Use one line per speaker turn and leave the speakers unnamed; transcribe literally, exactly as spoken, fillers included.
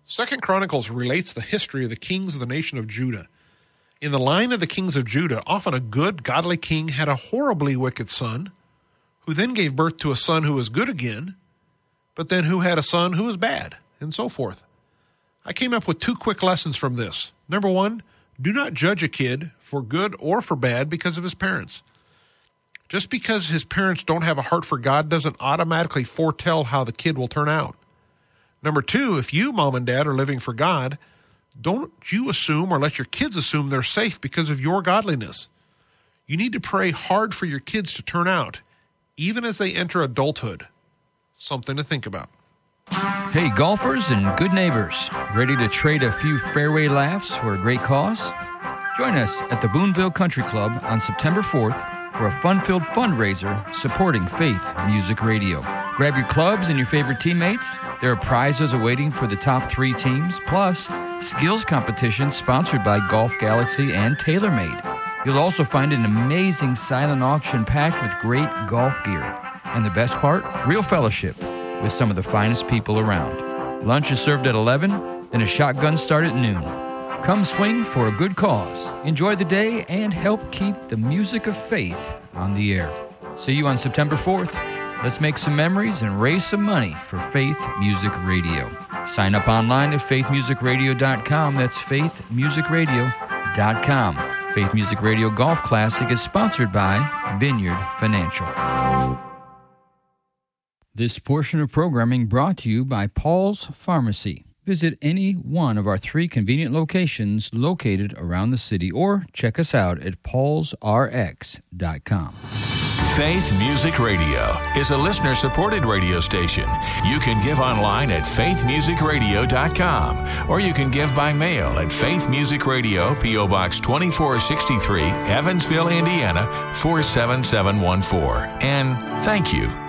Second Chronicles relates the history of the kings of the nation of Judah. In the line of the kings of Judah, often a good, godly king had a horribly wicked son, who then gave birth to a son who was good again, but then who had a son who was bad, and so forth. I came up with two quick lessons from this. Number one, do not judge a kid for good or for bad because of his parents. Just because his parents don't have a heart for God doesn't automatically foretell how the kid will turn out. Number two, if you, mom and dad, are living for God, don't you assume or let your kids assume they're safe because of your godliness. You need to pray hard for your kids to turn out, even as they enter adulthood. Something to think about.
Hey, golfers and good neighbors, ready to trade a few fairway laughs for a great cause? Join us at the Boonville Country Club on September fourth for a fun-filled fundraiser supporting Faith Music Radio. Grab your clubs and your favorite teammates. There are prizes awaiting for the top three teams, plus skills competitions sponsored by Golf Galaxy and TaylorMade. You'll also find an amazing silent auction packed with great golf gear. And the best part? Real fellowship with some of the finest people around. Lunch is served at eleven, and a shotgun start at noon. Come swing for a good cause. Enjoy the day and help keep the music of faith on the air. See you on September fourth. Let's make some memories and raise some money for Faith Music Radio. Sign up online at faith music radio dot com. That's faith music radio dot com. Faith Music Radio Golf Classic is sponsored by Vineyard Financial. This portion of programming brought to you by Paul's Pharmacy. Visit any one of our three convenient locations located around the city or check us out at pauls r x dot com.
Faith Music Radio is a listener-supported radio station. You can give online at faith music radio dot com, or you can give by mail at Faith Music Radio, P O. Box twenty-four sixty-three, Evansville, Indiana, four seven seven one four. And thank you